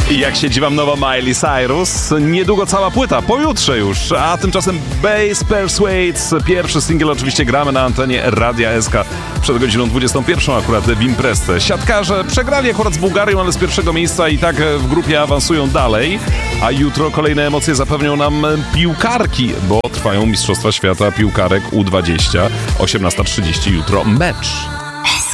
I jak siedzi wam nowa Miley Cyrus? Niedługo cała płyta, pojutrze już. A tymczasem Bass Persuades, pierwszy singiel oczywiście gramy na antenie Radia SK przed godziną 21 akurat w imprezce. Siatkarze przegrali akurat z Bułgarią, ale z pierwszego miejsca i tak w grupie awansują dalej. A jutro kolejne emocje zapewnią nam piłkarki, bo trwają Mistrzostwa Świata Piłkarek U20. 18:30 jutro mecz.